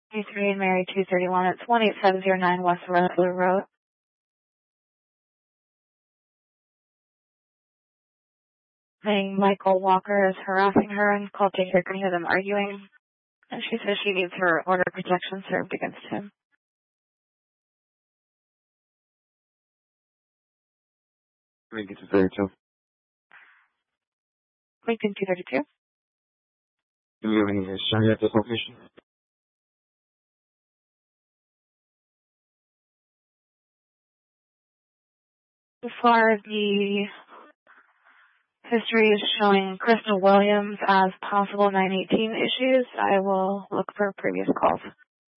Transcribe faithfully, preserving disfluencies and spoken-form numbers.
three and Mary two thirty-one. It's one eight seven zero nine West Rosler Road. Saying Michael Walker is harassing her and called to hear them arguing. And she says she needs her order of protection served against him. Lincoln two thirty-two. Lincoln two thirty-two. Do you have any history at this location? As far as the history is showing Crystal Williams as possible nine eighteen issues, I will look for previous calls.